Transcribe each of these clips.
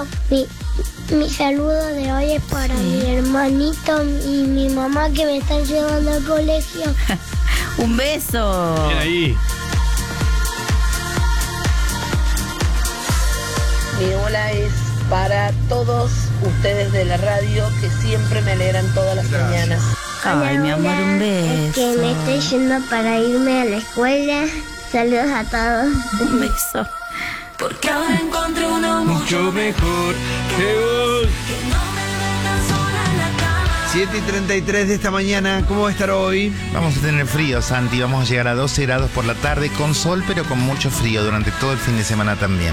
mi saludo de hoy es para mi hermanito y mi mamá que me están llevando al colegio. Un beso. Bien ahí. Mi hola es para todos ustedes de la radio que siempre me alegran todas las mañanas. Ay, mi amor, un Es que me beso. estoy yendo para irme a la escuela. Saludos a todos. Un beso. Porque ahora encontré uno Mucho mejor que vos. 7:33 de esta mañana, ¿cómo va a estar hoy? Vamos a tener frío, Santi. Vamos a llegar a 12 grados por la tarde con sol, pero con mucho frío durante todo el fin de semana también.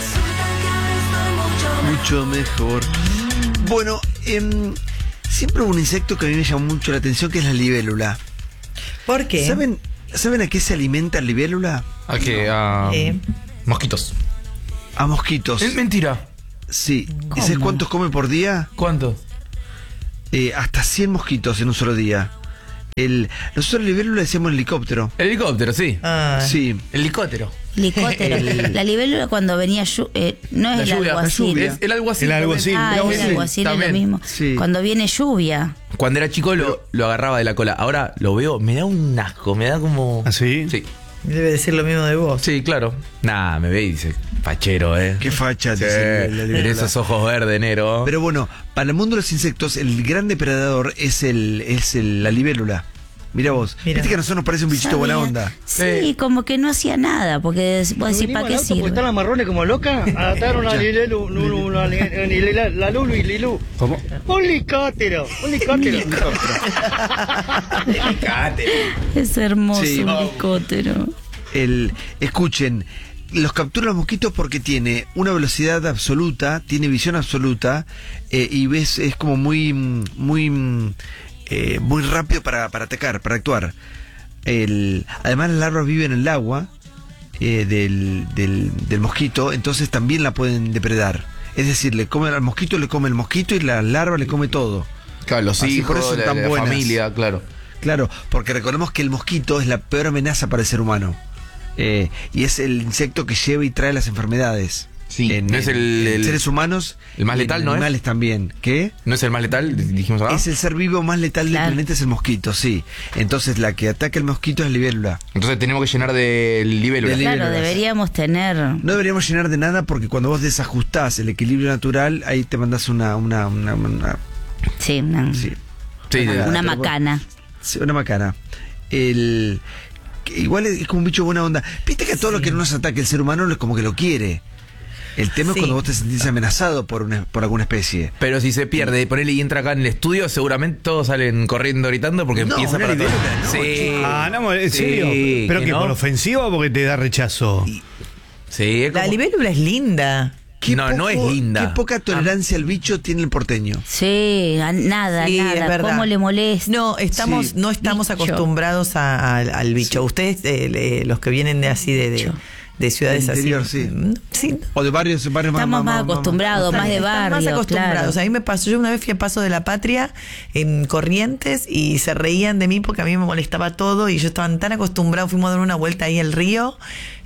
Mucho mejor. Bueno, siempre hubo un insecto que a mí me llamó mucho la atención, que es la libélula. ¿Por qué? ¿Saben a qué se alimenta la libélula? ¿A qué? A mosquitos. A mosquitos. Es mentira. Sí. ¿Cómo? ¿Y sabes cuántos come por día? ¿Cuánto? Hasta 100 mosquitos en un solo día. Nosotros a la libélula le decíamos helicóptero. El helicóptero, sí. Ah, Sí. El helicóptero. Helicóptero. La libélula cuando venía no es La el lluvia. alguacil. Es el alguacil. El alguacil. Ah, el el alguacil. alguacil es lo También. mismo. Sí. Cuando viene lluvia. Cuando era chico lo agarraba de la cola. Ahora lo veo, me da un asco, me da como... ¿Ah, sí? Sí. debe decir lo mismo de vos. Sí, claro. Nah, me ve y dice, fachero, Qué facha. Sí, dice la libélula. en esos ojos verdes, negro. Pero bueno, para el mundo de los insectos, el gran depredador es la libélula. Mira vos. Mira. Viste que a nosotros nos parece un bichito buena onda. Sí, como que no hacía nada, porque vos decís, ¿para qué sirve? Porque están las marrones como locas. Ataron a la Lulu y Lilu. ¿Cómo? Un helicóptero. Un helicóptero. Es hermoso Sí. un helicóptero. Escuchen, los captura los mosquitos porque tiene una velocidad absoluta, tiene visión absoluta, y es como muy rápido para atacar, para actuar. Además las larvas viven en el agua del mosquito, entonces también la pueden depredar. Es decir, le come al mosquito, le come el mosquito y la larva le come todo. Claro, los Así, por hijos, eso son tan la buenas. familia, claro. Claro, porque recordemos que el mosquito es la peor amenaza para el ser humano. Y es el insecto que lleva y trae las enfermedades. Sí. ¿No es el seres humanos, el más y letal, en no es? animales también. ¿Qué? ¿No es el más letal? Dijimos acá. Es el ser vivo más letal Claro. del planeta, es el mosquito, sí. Entonces la que ataca el mosquito es la libélula. Entonces tenemos que llenar de libélula. De Claro, libélulas. deberíamos tener. No deberíamos llenar de nada porque cuando vos desajustás el equilibrio natural, ahí te mandás una Sí, sí, Sí, una macana. sí, una macana. Igual es como un bicho buena onda. Viste que a todo lo que no nos ataque el ser humano es como que lo quiere. El tema es Sí. cuando vos te sentís amenazado por alguna especie. Pero si se pierde, ponele y entra acá en el estudio, seguramente todos salen corriendo gritando porque No, empieza una para todos. libélula, no, Sí. Ah, no, ¿en serio? Sí, ¿Pero que que no. por ofensiva o porque te da rechazo? Sí, es La como... libélula es linda. No es linda. Qué poca tolerancia al bicho tiene el porteño. Sí, nada, Sí, es nada. verdad. ¿Cómo le molesta? No estamos Bicho. acostumbrados al bicho. Ustedes, los que vienen de Bicho. de ciudades Del interior, así. Sí. O de barrios Estamos más acostumbrados, más de Están barrio. más acostumbrados. Claro. A mí me pasó, yo una vez fui a Paso de la Patria en Corrientes y se reían de mí porque a mí me molestaba todo y yo estaban tan acostumbrados, fuimos a dar una vuelta ahí al río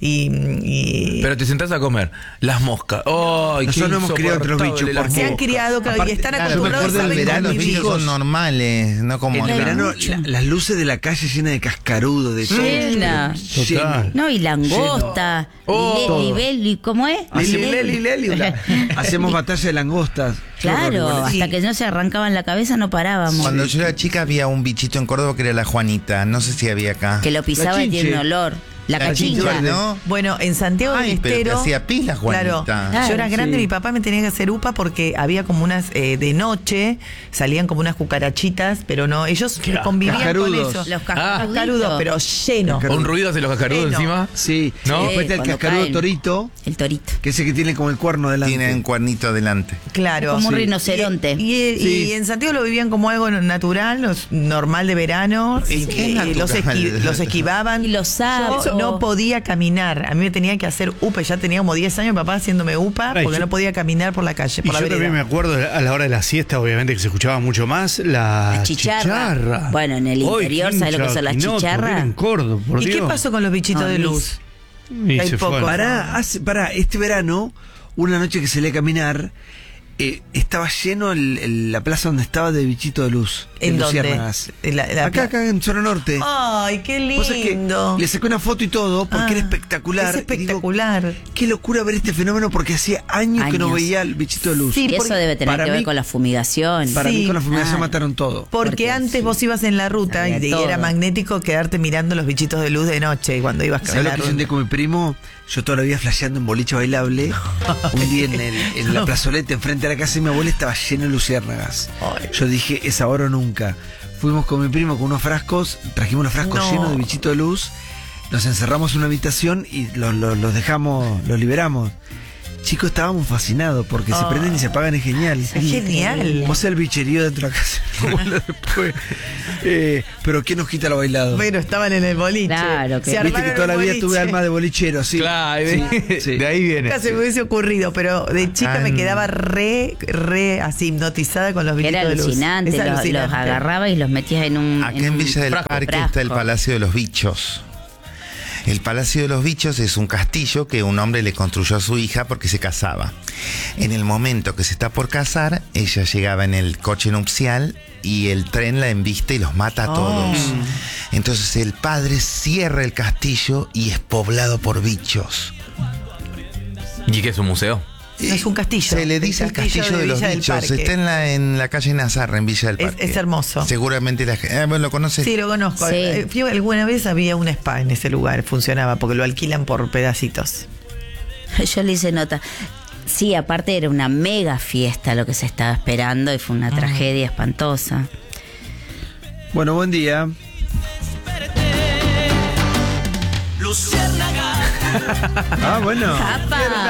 y Pero te sentás a comer las moscas. ¡Ay, Nosotros no hemos criado entre los bichos, insoportable las porque se han moscas! criado, claro, y Aparte, están claro, acostumbrados yo me acuerdo a del saber verano, Los convivir. bichos son normales, no como En el acá. verano, las luces de la calle llenas de cascarudo, de todo. Llena. Total. No, y langosta. Oh. ¿Y cómo es? Hacemos batalla de langostas. Claro, Sí. hasta que no se arrancaban la cabeza no parábamos. Cuando yo era chica había un bichito en Córdoba que era la Juanita. No sé si había acá. Que lo pisaba y chinche. tiene un olor. La cachincha. ¿no? Bueno, en Santiago del Ay, pero Estero. te hacía pis la Juanita. Claro, yo era grande, mi papá me tenía que hacer upa porque había como unas de noche, salían como unas cucarachitas, pero no, ellos convivían Cascarudos. con eso. Los Cascarudos, pero lleno. ¿Un ruido hace los cascarudos Sí, no. encima? Sí, ¿No? después está el cuando cascarudo caen. torito, El torito. que es el que tiene como el cuerno delante. Tiene un cuernito adelante. Claro. Como un sí. rinoceronte. Y en Santiago lo vivían como algo natural, normal de verano. ¿Y qué es los natural? esquivaban. Y los sapos. Yo no podía caminar. A mí me tenía que hacer upa. Ya tenía como 10 años mi papá haciéndome upa Ay, porque yo- no podía caminar por la calle, Y por la yo también me vereda. acuerdo a la hora de la siesta, obviamente, que se escuchaba mucho más la La chicharra. Bueno, en el Ay, interior, qué ¿sabes lo que son las hincha chicharras? Quinoto, en Córdoba, por ¿Y Dios. qué pasó con los bichitos No, de Luis. luz? Y Hay se poco. fue. Pará, este verano una noche que salí a caminar, estaba lleno la plaza donde estaba de bichito de luz. ¿En de dónde? luciérnagas. Acá en Zona Norte. Ay, qué Vos sabés que lindo. le saqué una foto y todo porque era espectacular. Es espectacular. Y digo, qué locura ver este fenómeno porque hacía años que no veía el bichito de luz. Sí, Y eso porque debe tener para que ver mí- con la fumigación. Para mí con la fumigación Ah. mataron todo. Porque antes vos ibas en la ruta Había y todo. era magnético quedarte mirando los bichitos de luz de noche cuando ibas ¿Sabes lo que hice un día con mi primo? Yo toda la vida flasheando en boliche bailable. Un día en la plazoleta enfrente de la casa de mi abuela estaba lleno de luciérnagas. Yo dije, es ahora o nunca. Fuimos con mi primo con unos frascos, trajimos unos frascos llenos de bichito de luz, nos encerramos en una habitación y los dejamos, los liberamos. Chicos, estábamos fascinados porque se prenden y se apagan, es genial. Es genial. Vos el bicherío dentro de la casa de mi abuela después. Pero ¿qué nos quita lo bailado? Pero estaban en el boliche. Claro, que- Se Viste que armaron toda la un vida boliche. tuve alma de bolichero, sí. Claro, Sí. de ahí viene. Nunca se me hubiese ocurrido, pero de chica me quedaba re así hipnotizada con los bichitos Era de luz. alucinante, Es los alucinante. agarrabas y los metías en un. Acá en Villa del frasco. Parque está el Palacio de los Bichos. El Palacio de los Bichos es un castillo que un hombre le construyó a su hija porque se casaba. En el momento que se está por casar, ella llegaba en el coche nupcial y el tren la embiste y los mata a todos. Entonces el padre cierra el castillo y es poblado por bichos. ¿Y qué es un museo? No, es un castillo. Se le dice el castillo de los Villa del bichos. Parque. Está en la calle Nazarra, en Villa del Es- Parque. es hermoso. Seguramente la gente... ¿Lo conoces? Sí, lo conozco. Sí. Fui alguna vez, había un spa en ese lugar, funcionaba, porque lo alquilan por pedacitos. Yo le hice nota. Sí, aparte era una mega fiesta lo que se estaba esperando y fue una tragedia espantosa. Bueno, buen día. Luciérnaga. Ah, bueno. ¡Apa!